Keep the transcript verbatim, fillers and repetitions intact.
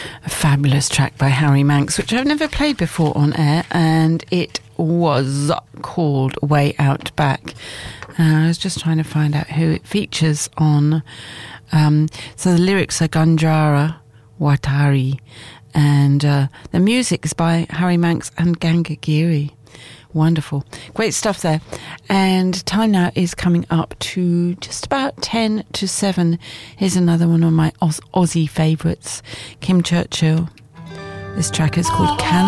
A fabulous track by Harry Manx, which I've never played before on air, and it was called Way Out Back. Uh, I was just trying to find out who it features on. Um, so the lyrics are Gandhara Watari, and uh, the music is by Harry Manx and Ganga Giri. Wonderful. Great stuff there. And time now is coming up to just about ten to seven. Here's another one of my Oz- Aussie favourites, Kim Churchill. This track is called Can